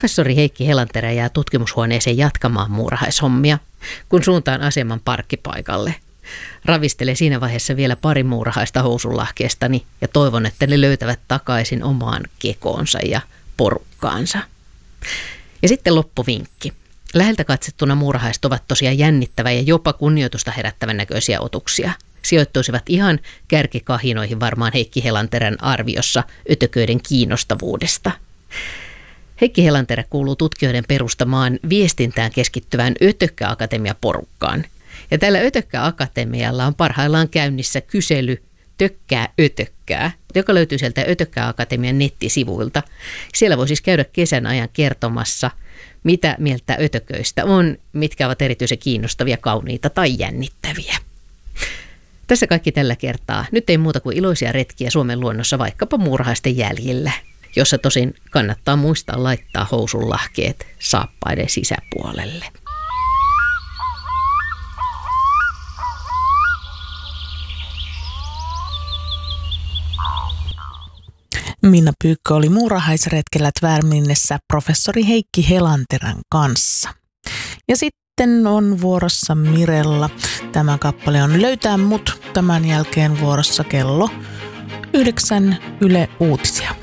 Professori Heikki Helanterä jää tutkimushuoneeseen jatkamaan muurahaishommia, kun suuntaan aseman parkkipaikalle. Ravistelen siinä vaiheessa vielä pari muurahaista housunlahkeestani ja toivon, että ne löytävät takaisin omaan kekoonsa ja porukkaansa. Ja sitten loppuvinkki. Läheltä katsettuna muurahaiset ovat tosiaan jännittävä ja jopa kunnioitusta herättävän näköisiä otuksia. Sijoittuisivat ihan kärkikahinoihin varmaan Heikki Helanterän arviossa ötököiden kiinnostavuudesta. Heikki Helanterä kuuluu tutkijoiden perustamaan viestintään keskittyvään Ötökkä-akatemia-porukkaan. Ja tällä Ötökkä-akatemialla on parhaillaan käynnissä kysely Tökkää ötökkää, joka löytyy sieltä Ötökkä-akatemian nettisivuilta. Siellä voi siis käydä kesän ajan kertomassa, mitä mieltä ötököistä on, mitkä ovat erityisen kiinnostavia, kauniita tai jännittäviä. Tässä kaikki tällä kertaa. Nyt ei muuta kuin iloisia retkiä Suomen luonnossa vaikkapa muurahaisten jäljillä, jossa tosin kannattaa muistaa laittaa housunlahkeet saappaiden sisäpuolelle. Minna Pyykkö oli muurahaisretkellä Tvärminnessä professori Heikki Helanterän kanssa. Ja sitten on vuorossa Mirella. Tämä kappale on Löytää mut. Tämän jälkeen vuorossa kello 9 Yle Uutisia.